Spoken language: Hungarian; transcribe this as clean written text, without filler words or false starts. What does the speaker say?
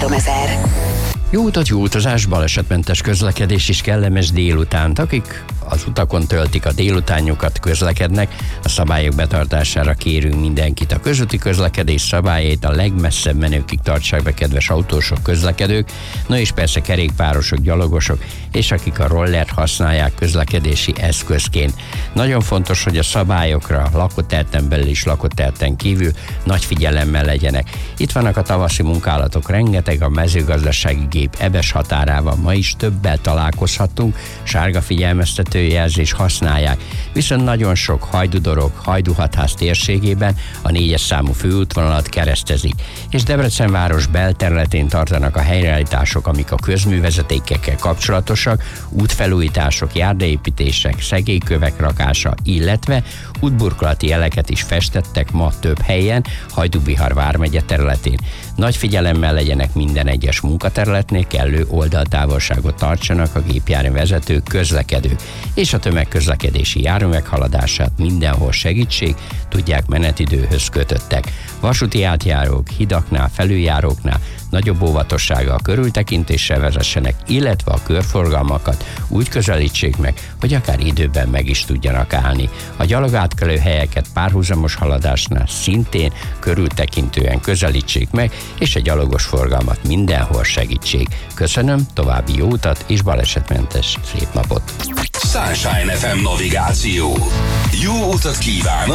3000. Jó utat, jó utazás, balesetmentes közlekedés is kellemes délutánt. Akik az utakon töltik a délutánjukat, közlekednek, a szabályok betartására kérünk mindenkit. A közúti közlekedés szabályait a legmesszebb menőkig tartsák be, kedves autósok, közlekedők, no és persze kerékpárosok, gyalogosok, és akik a rollert használják közlekedési eszközként. Nagyon fontos, hogy a szabályokra lakótelten belül és lakótelten kívül nagy figyelemmel legyenek. Itt vannak a tavaszi munkálatok, rengeteg a mezőgazdasági gép ebes határával ma is többel találkozhatunk, sárga figyelmeztetőjelzés használják, viszont nagyon sok hajdudorog, Hajdúhatház térségében a 4-es számú főútvonalat keresztezik, és Debrecen város belterületén tartanak a helyreállítások, amik a közművezetékekkel kapcsolatosak, útfelújítások, járdaépítések, szegélykövek rakása, illetve útburkolati jeleket is festettek ma több helyen Hajdú-Bihar vármegye területén. Nagy figyelemmel legyenek minden egyes munkaterületnél, kellő oldaltávolságot tartsanak a gépjárművezetők, közlekedők, és a tömegközlekedési járművek haladását mindenhol segítség, tudják menetidőhöz kötöttek. Vasúti átjárók, hidaknál, felüljáróknál nagyobb óvatossággal, körültekintéssel vezessenek, illetve a körforgalmakat úgy közelítsék meg, hogy akár időben meg is tudjanak állni. A gyalogátkelő helyeket párhuzamos haladásnál szintén körültekintően közelítsék meg, és a gyalogos forgalmat mindenhol segítsék. Köszönöm, további jó utat és balesetmentes szép napot! Sunshine FM navigáció. Jó utat kívánok!